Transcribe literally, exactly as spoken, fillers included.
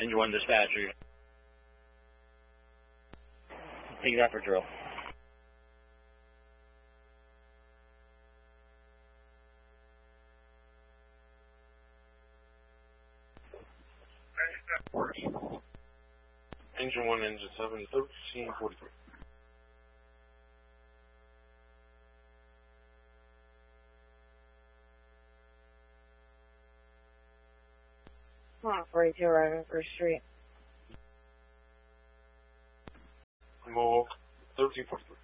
Engine one dispatcher. Take that for drill. Engine one, engine seven, thirteen forty-three. Come on, forty-two, arriving First Street. Move thirteen forty-three.